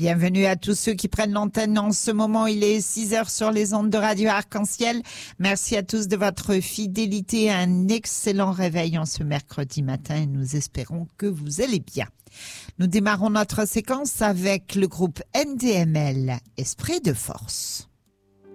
Bienvenue à tous ceux qui prennent l'antenne en ce moment. Il est 6h sur les ondes de Radio Arc-en-Ciel. Merci à tous de votre fidélité. Un excellent réveil en ce mercredi matin et nous espérons que vous allez bien. Nous démarrons notre séquence avec le groupe NDML, Esprit de force.